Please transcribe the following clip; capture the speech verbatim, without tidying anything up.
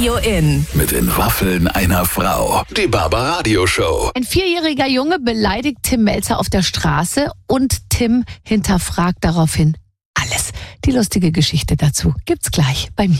Radio In. Mit den Waffeln einer Frau. Die Barbaradio Show. Ein vierjähriger Junge beleidigt Tim Melzer auf der Straße und Tim hinterfragt daraufhin alles. Die lustige Geschichte dazu gibt's gleich bei mir.